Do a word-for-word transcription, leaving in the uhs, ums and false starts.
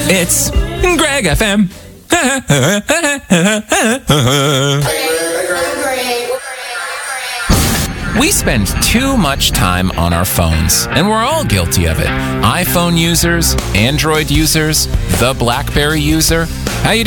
It's Greg F M. We spend too much time on our phones, and we're all guilty of it. iPhone users, Android users, the BlackBerry user. How you doing?